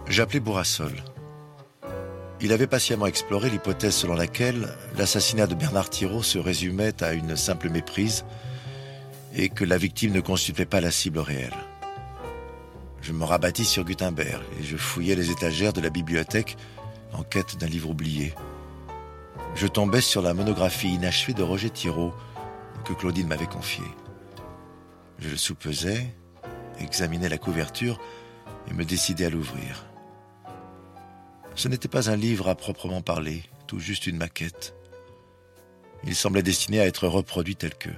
J'appelais Bourrassol. Il avait patiemment exploré l'hypothèse selon laquelle l'assassinat de Bernard Thirault se résumait à une simple méprise et que la victime ne constituait pas la cible réelle. Je me rabattis sur Gutenberg et je fouillais les étagères de la bibliothèque en quête d'un livre oublié. Je tombais sur la monographie inachevée de Roger Thirault que Claudine m'avait confiée. Je le soupesai, examinai la couverture et me décidai à l'ouvrir. Ce n'était pas un livre à proprement parler, tout juste une maquette. Il semblait destiné à être reproduit tel que.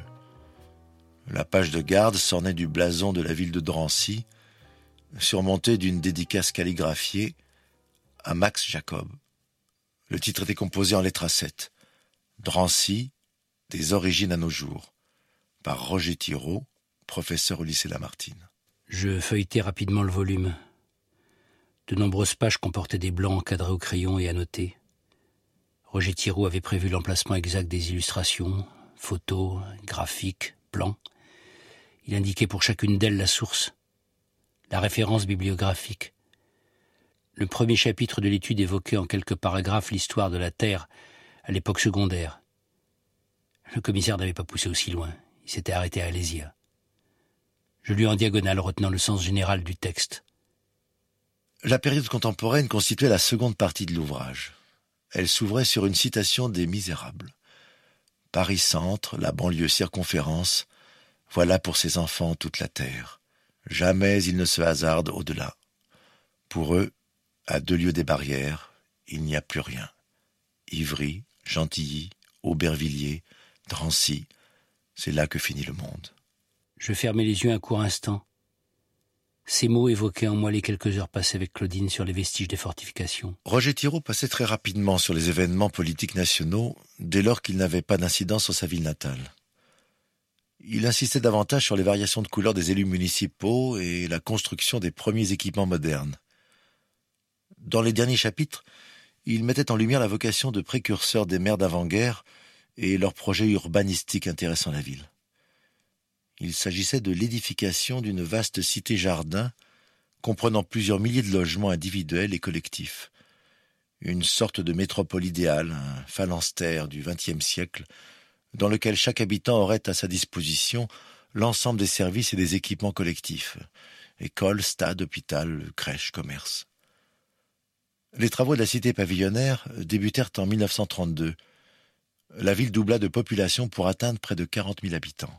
La page de garde s'ornait du blason de la ville de Drancy, surmontée d'une dédicace calligraphiée à Max Jacob. Le titre était composé en lettres à 7. Drancy, des origines à nos jours, par Roger Thirault, professeur au lycée Lamartine. Je feuilletai rapidement le volume. De nombreuses pages comportaient des blancs encadrés au crayon et annotés. Roger Thirault avait prévu l'emplacement exact des illustrations, photos, graphiques, plans. Il indiquait pour chacune d'elles la source, la référence bibliographique. Le premier chapitre de l'étude évoquait en quelques paragraphes l'histoire de la Terre à l'époque secondaire. Le commissaire n'avait pas poussé aussi loin. Il s'était arrêté à Alésia. Je lus en diagonale, retenant le sens général du texte. La période contemporaine constituait la seconde partie de l'ouvrage. Elle s'ouvrait sur une citation des Misérables. « Paris-Centre, la banlieue circonférence, voilà pour ces enfants toute la terre. Jamais ils ne se hasardent au-delà. Pour eux, à 2 lieues des barrières, il n'y a plus rien. Ivry, Gentilly, Aubervilliers, Drancy, c'est là que finit le monde. » Je fermai les yeux un court instant. Ces mots évoquaient en moi les quelques heures passées avec Claudine sur les vestiges des fortifications. Roger Thirault passait très rapidement sur les événements politiques nationaux dès lors qu'il n'avait pas d'incidence sur sa ville natale. Il insistait davantage sur les variations de couleurs des élus municipaux et la construction des premiers équipements modernes. Dans les derniers chapitres, il mettait en lumière la vocation de précurseurs des maires d'avant-guerre et leurs projets urbanistiques intéressant la ville. Il s'agissait de l'édification d'une vaste cité-jardin comprenant plusieurs milliers de logements individuels et collectifs. Une sorte de métropole idéale, un phalanstère du XXe siècle, dans lequel chaque habitant aurait à sa disposition l'ensemble des services et des équipements collectifs, écoles, stades, hôpital, crèches, commerces. Les travaux de la cité pavillonnaire débutèrent en 1932. La ville doubla de population pour atteindre près de 40 000 habitants.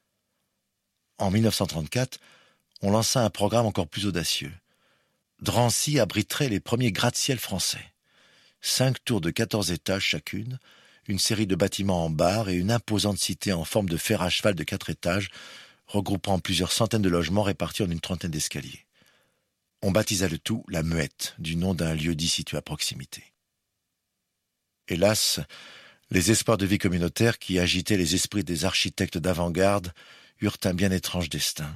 En 1934, on lança un programme encore plus audacieux. Drancy abriterait les premiers gratte-ciel français. 5 tours de 14 étages chacune, une série de bâtiments en barres et une imposante cité en forme de fer à cheval de 4 étages, regroupant plusieurs centaines de logements répartis en une trentaine d'escaliers. On baptisa le tout la Muette, du nom d'un lieu-dit situé à proximité. Hélas, les espoirs de vie communautaire qui agitaient les esprits des architectes d'avant-garde eurent un bien étrange destin.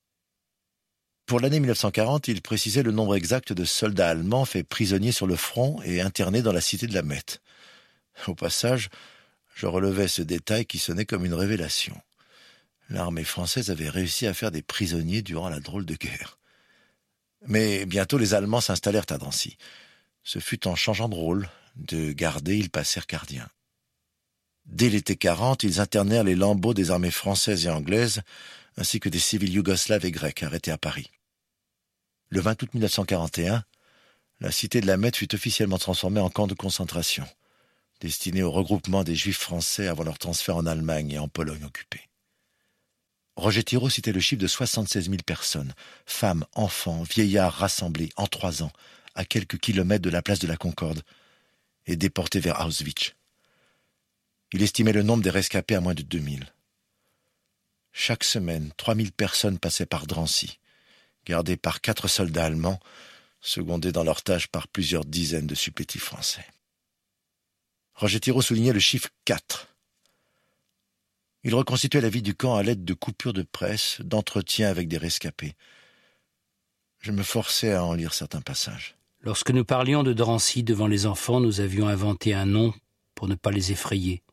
Pour l'année 1940, il précisait le nombre exact de soldats allemands faits prisonniers sur le front et internés dans la cité de la Mette. Au passage, je relevais ce détail qui sonnait comme une révélation. L'armée française avait réussi à faire des prisonniers durant la drôle de guerre. Mais bientôt les Allemands s'installèrent à Drancy. Ce fut en changeant de rôle. De gardés, ils passèrent gardiens. Dès l'été 40, ils internèrent les lambeaux des armées françaises et anglaises, ainsi que des civils yougoslaves et grecs arrêtés à Paris. Le 20 août 1941, la cité de la Mette fut officiellement transformée en camp de concentration, destiné au regroupement des Juifs français avant leur transfert en Allemagne et en Pologne occupée. Roger Thirault citait le chiffre de 76 000 personnes, femmes, enfants, vieillards rassemblés en 3 ans, à quelques kilomètres de la place de la Concorde, et déportés vers Auschwitz. Il estimait le nombre des rescapés à moins de 2000. Chaque semaine, 3000 personnes passaient par Drancy, gardées par 4 soldats allemands, secondés dans leur tâche par plusieurs dizaines de supplétifs français. Roger Thirault soulignait le chiffre 4. Il reconstituait la vie du camp à l'aide de coupures de presse, d'entretiens avec des rescapés. Je me forçais à en lire certains passages. Lorsque nous parlions de Drancy devant les enfants, nous avions inventé un nom pour ne pas les effrayer.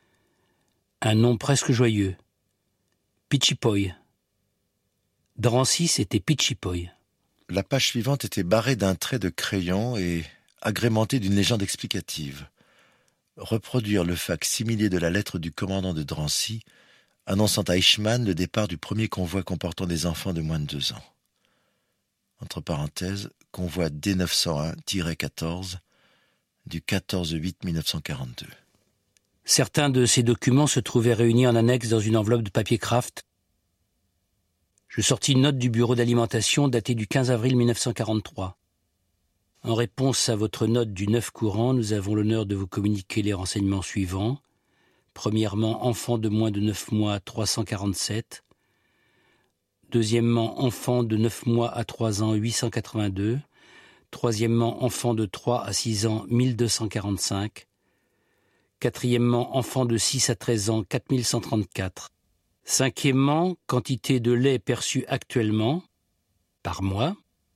Un nom presque joyeux. Pichipoy. Drancy, c'était Pichipoy. La page suivante était barrée d'un trait de crayon et agrémentée d'une légende explicative. Reproduire le fac-similé de la lettre du commandant de Drancy, annonçant à Eichmann le départ du premier convoi comportant des enfants de moins de 2 ans. Entre parenthèses, convoi D901-14 du 14-8-1942. Certains de ces documents se trouvaient réunis en annexe dans une enveloppe de papier kraft. Je sortis une note du bureau d'alimentation datée du 15 avril 1943. En réponse à votre note du 9 courant, nous avons l'honneur de vous communiquer les renseignements suivants. Premièrement, enfant de moins de 9 mois, 347. Deuxièmement, enfant de 9 mois à 3 ans, 882. Troisièmement, enfant de 3 à 6 ans, 1245. Quatrièmement, enfant de 6 à 13 ans, 4134. Cinquièmement, quantité de lait perçue actuellement, par mois,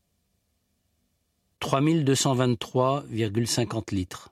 3223,50 litres.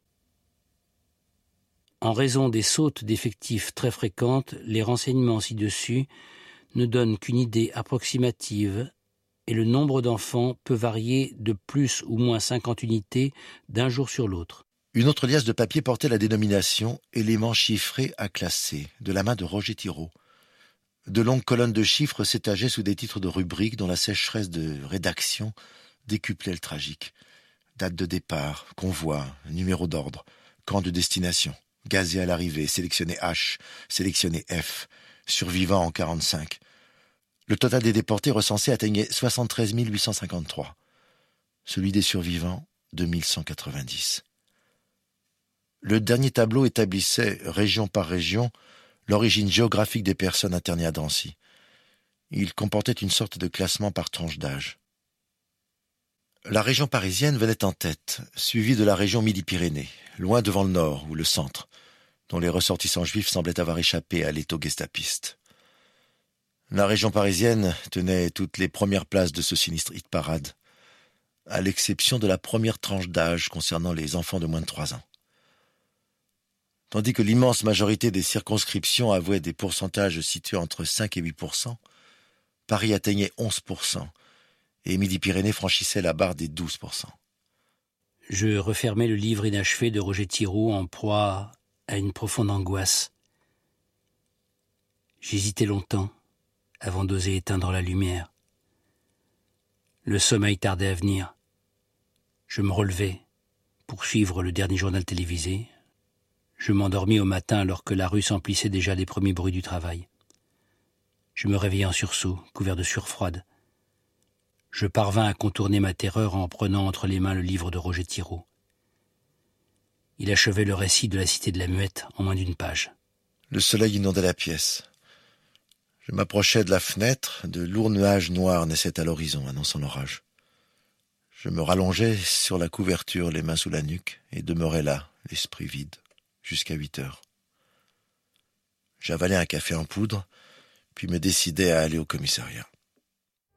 En raison des sautes d'effectifs très fréquentes, les renseignements ci-dessus ne donnent qu'une idée approximative et le nombre d'enfants peut varier de plus ou moins 50 unités d'un jour sur l'autre. Une autre liasse de papier portait la dénomination « Éléments chiffrés à classer » de la main de Roger Thiraud. De longues colonnes de chiffres s'étageaient sous des titres de rubriques dont la sécheresse de rédaction décuplait le tragique. Date de départ, convoi, numéro d'ordre, camp de destination, gazé à l'arrivée, sélectionné H, sélectionné F, survivant en 45. Le total des déportés recensés atteignait 73 853. Celui des survivants, 2190. Le dernier tableau établissait, région par région, l'origine géographique des personnes internées à Drancy. Il comportait une sorte de classement par tranche d'âge. La région parisienne venait en tête, suivie de la région Midi-Pyrénées, loin devant le nord ou le centre, dont les ressortissants juifs semblaient avoir échappé à l'étau gestapiste. La région parisienne tenait toutes les premières places de ce sinistre hit-parade, à l'exception de la première tranche d'âge concernant les enfants de moins de 3 ans. Tandis que l'immense majorité des circonscriptions avouaient des pourcentages situés entre 5 et 8%, Paris atteignait 11%, et Midi-Pyrénées franchissait la barre des 12%. Je refermai le livre inachevé de Roger Thiraud en proie à une profonde angoisse. J'hésitai longtemps avant d'oser éteindre la lumière. Le sommeil tardait à venir. Je me relevai pour suivre le dernier journal télévisé. Je m'endormis au matin alors que la rue s'emplissait déjà des premiers bruits du travail. Je me réveillai en sursaut, couvert de sueur froide. Je parvins à contourner ma terreur en prenant entre les mains le livre de Roger Thiraud. Il achevait le récit de la cité de la Muette en moins d'une page. Le soleil inondait la pièce. Je m'approchais de la fenêtre, de lourds nuages noirs naissaient à l'horizon, annonçant l'orage. Je me rallongeai sur la couverture, les mains sous la nuque, et demeurai là, l'esprit vide, jusqu'à 8 heures. J'avalai un café en poudre, puis me décidai à aller au commissariat.